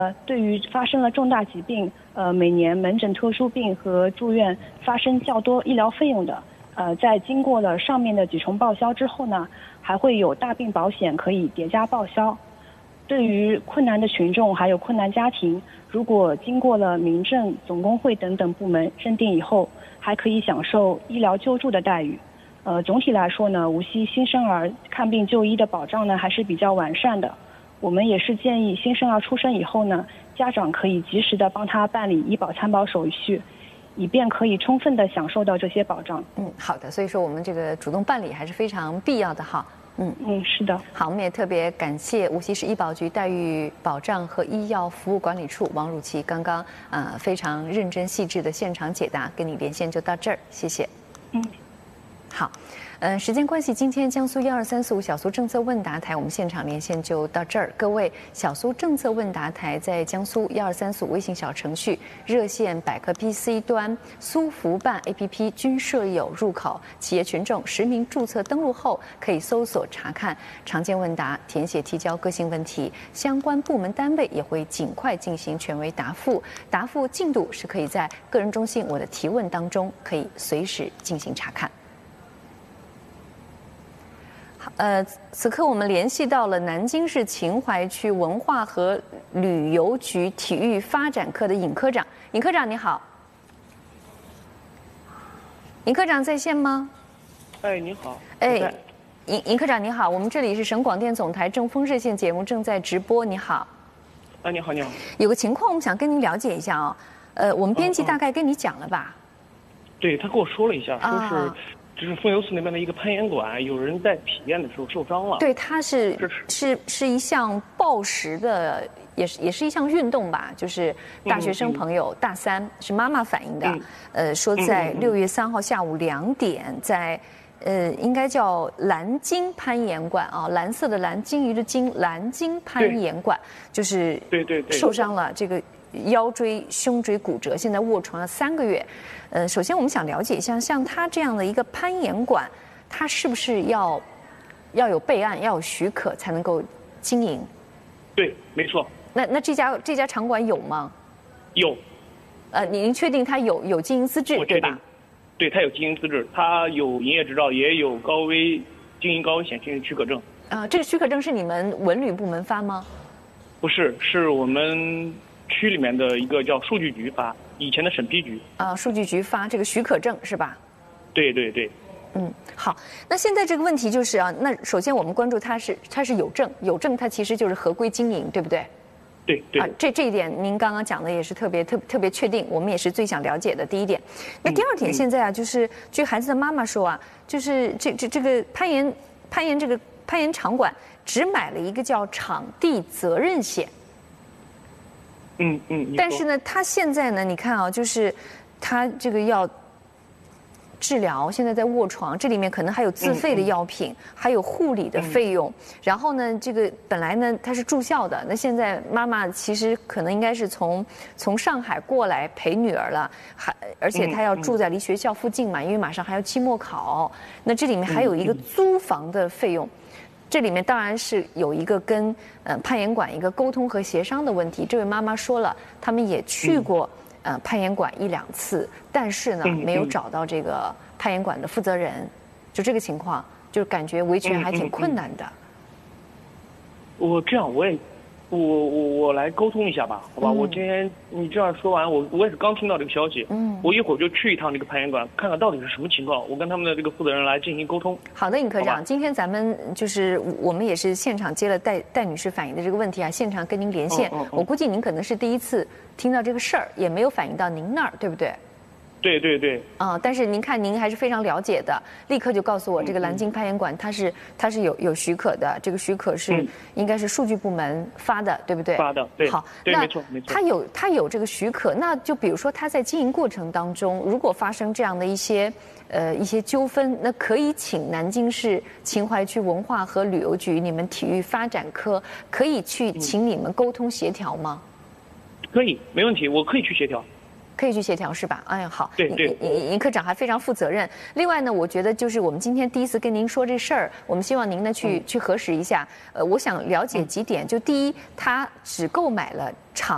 对于发生了重大疾病，每年门诊特殊病和住院发生较多医疗费用的，在经过了上面的几重报销之后呢，还会有大病保险可以叠加报销。对于困难的群众还有困难家庭，如果经过了民政、总工会等等部门认定以后，还可以享受医疗救助的待遇。总体来说呢，无锡新生儿看病就医的保障呢还是比较完善的。我们也是建议新生儿出生以后呢，家长可以及时的帮他办理医保参保手续，以便可以充分的享受到这些保障。 好的，所以说我们这个主动办理还是非常必要的哈。 是的。 好，我们也特别感谢无锡市医保局待遇保障和医药服务管理处王汝琪刚刚非常认真细致的现场解答，跟你连线就到这儿，谢谢。好，时间关系，今天江苏12345小苏政策问答台我们现场连线就到这儿。各位，小苏政策问答台在江苏12345微信小程序、热线百科 PC 端、苏福办 APP 均设有入口，企业群众实名注册登录后，可以搜索查看常见问答，填写提交个性问题，相关部门单位也会尽快进行权威答复。答复进度是可以在个人中心我的提问当中可以随时进行查看。此刻我们联系到了南京市秦淮区文化和旅游局体育发展科的尹科长。尹科长你好。尹科长在线吗？ 你好。 尹科长你好，我们这里是省广电总台正风热线节目正在直播，你好。 你好，你好。 有个情况我们想跟您了解一下啊，我们编辑大概跟你讲了吧？ 对，他跟我说了一下，说是。就是凤游寺那边的一个攀岩馆，有人在体验的时候受伤了。 对，它是一项抱石的，也是一项运动吧。就是大学生朋友，大三是妈妈反映的，说在6月3号下午2点，在应该叫蓝鲸攀岩馆啊，蓝色的蓝，鲸鱼的鲸，蓝鲸攀岩馆，就是受伤了这个腰椎、胸椎骨折，现在卧床了3个月。首先我们想了解一下，像他这样的一个攀岩馆，他是不是要有备案，要有许可才能够经营？ 对，没错。 那这家场馆有吗？ 有。 您确定他有经营资质，对吧？ 对，他有经营资质，他有营业执照，也有经营高危险性许可证。 这个许可证是你们文旅部门发吗？ 不是，是我们区里面的一个叫数据局发，以前的审批局。 数据局发这个许可证是吧？ 对。 好，那现在这个问题就是那首先我们关注它是有证，它其实就是合规经营，对不对？ 对。 这一点您刚刚讲的也是特别确定，我们也是最想了解的第一点。那第二点，现在就是据孩子的妈妈说就是这个攀岩场馆只买了一个叫场地责任险。但是呢，他现在呢，你看就是他这个要治疗，现在在卧床，这里面可能还有自费的药品，还有护理的费用。然后呢，这个本来呢他是住校的，那现在妈妈其实可能应该是从上海过来陪女儿了，而且她要住在离学校附近嘛，因为马上还要期末考。那这里面还有一个租房的费用。这里面当然是有一个跟攀岩馆一个沟通和协商的问题。这位妈妈说了，他们也去过攀岩馆1-2次，但是呢没有找到这个攀岩馆的负责人，就这个情况，就感觉维权还挺困难的。 我来沟通一下吧，好吧？我今天你这样说完，我也是刚听到这个消息，我一会儿就去一趟这个攀岩馆，看看到底是什么情况，我跟他们的这个负责人来进行沟通。 好的，尹科长，今天咱们就是我们也是现场接了戴女士反映的这个问题现场跟您连线。我估计您可能是第一次听到这个事儿，也没有反映到您那儿，对不对？ 对。 但是您看，您还是非常了解的，立刻就告诉我，这个蓝鲸攀岩馆它是有许可的，这个许可是应该是数据部门发的，对不对？ 发的，对。 好， 对，没错。 它有这个许可，那就比如说它在经营过程当中，如果发生这样的一些纠纷，那可以请南京市秦淮区文化和旅游局你们体育发展科可以去请你们沟通协调吗？ 可以，没问题，我可以去协调。 可以去协调是吧？好， 对， 尹科长还非常负责任。另外呢，我觉得就是我们今天第一次跟您说这事儿，我们希望您呢去核实一下。我想了解几点，就第一，他只购买了场